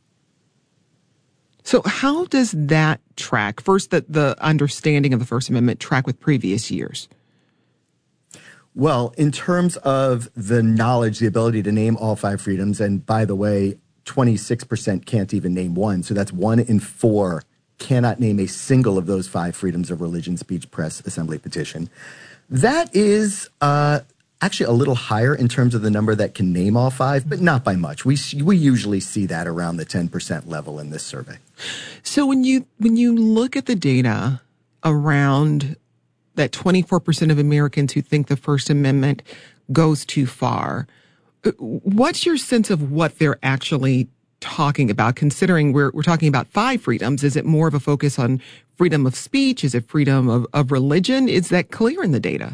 So how does that track, first, the, the understanding of the First Amendment track with previous years? Well, in terms of the knowledge, the ability to name all five freedoms, and by the way, twenty-six percent can't even name one. So that's one in four cannot name a single of those five freedoms of religion, speech, press, assembly, petition. That is uh, actually a little higher in terms of the number that can name all five, but not by much. We we usually see that around the ten percent level in this survey. So when you when you look at the data around that twenty-four percent of Americans who think the First Amendment goes too far, what's your sense of what they're actually talking about, considering we're we're talking about five freedoms? Is it more of a focus on freedom of speech? Is it freedom of, of religion? Is that clear in the data?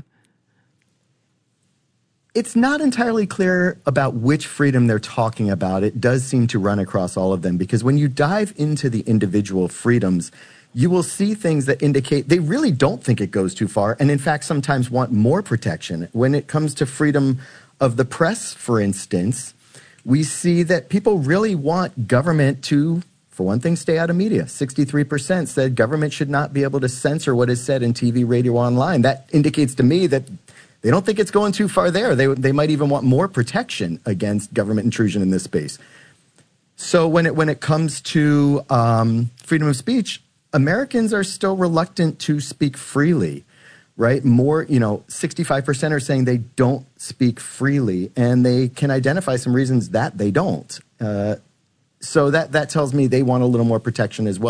It's not entirely clear about which freedom they're talking about. It does seem to run across all of them, because when you dive into the individual freedoms, you will see things that indicate they really don't think it goes too far, and in fact sometimes want more protection. When it comes to freedom of the press, for instance, we see that people really want government to, for one thing, stay out of media. sixty-three percent said government should not be able to censor what is said in T V, radio, online. That indicates to me that they don't think it's going too far there. They they might even want more protection against government intrusion in this space. So when it when it comes to um, freedom of speech, Americans are still reluctant to speak freely, right? More, you know, sixty-five percent are saying they don't speak freely, and they can identify some reasons that they don't. Uh, so that that tells me they want a little more protection as well.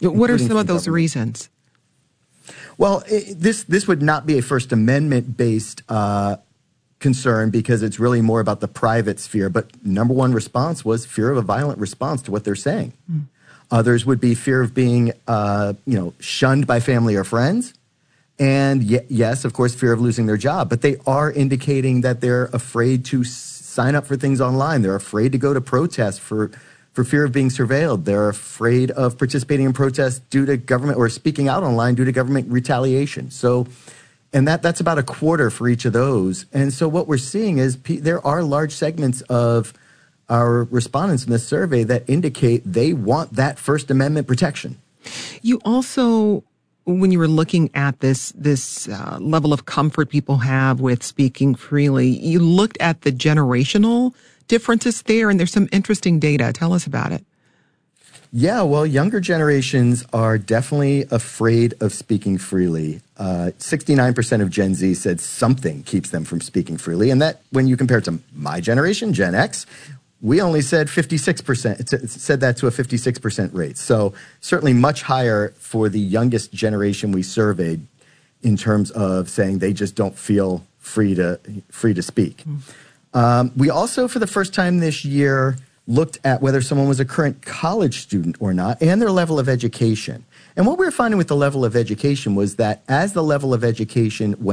What are some of those government. reasons? Well, it, this this would not be a First Amendment-based uh, concern because it's really more about the private sphere. But number one response was fear of a violent response to what they're saying. Mm. Others would be fear of being, uh, you know, shunned by family or friends. And y- yes, of course, fear of losing their job. But they are indicating that they're afraid to s- sign up for things online. They're afraid to go to protests for, for fear of being surveilled. They're afraid of participating in protests due to government or speaking out online due to government retaliation. So, and that that's about a quarter for each of those. And so what we're seeing is p- there are large segments of our respondents in this survey that indicate they want that First Amendment protection. You also, when you were looking at this this uh, level of comfort people have with speaking freely, you looked at the generational differences there, and there's some interesting data. Tell us about it. Yeah, well, younger generations are definitely afraid of speaking freely. Uh, sixty-nine percent of Gen Z said something keeps them from speaking freely. And that, when you compare it to my generation, Gen X, we only said fifty-six percent, said that to a fifty-six percent rate. So certainly much higher for the youngest generation we surveyed in terms of saying they just don't feel free to free to speak. Mm. Um, we also, for the first time this year, looked at whether someone was a current college student or not and their level of education. And what we were finding with the level of education was that as the level of education went